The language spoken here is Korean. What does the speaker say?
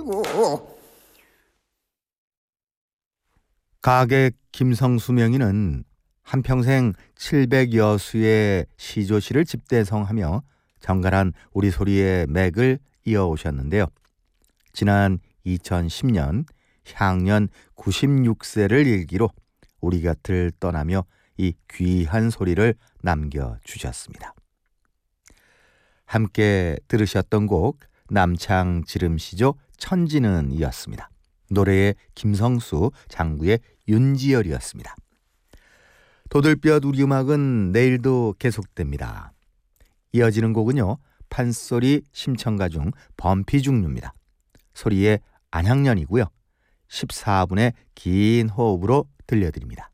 아이고. 가객 김성수 명의는 한평생 700여 수의 시조시를 집대성하며 정갈한 우리 소리의 맥을 이어오셨는데요. 지난 2010년 향년 96세를 일기로 우리 곁을 떠나며 이 귀한 소리를 남겨주셨습니다. 함께 들으셨던 곡 남창 지름시조 천지는 이었습니다. 노래의 김성수, 장구의 윤지열이었습니다. 도들볕 우리 음악은 내일도 계속됩니다. 이어지는 곡은요, 판소리 심청가 중 범피중류입니다. 소리의 안향년이고요. 14분의 긴 호흡으로 들려드립니다.